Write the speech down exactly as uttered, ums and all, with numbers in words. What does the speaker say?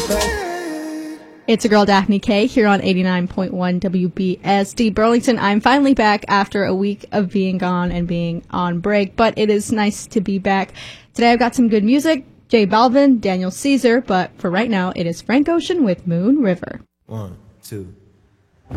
It's your girl Daphne K here on eighty-nine point one W B S D Burlington. I'm finally back after a week of being gone and being on break, but it is nice to be back. Today I've got some good music, J Balvin, Daniel Caesar, but for right now it is Frank Ocean with Moon River. One, two.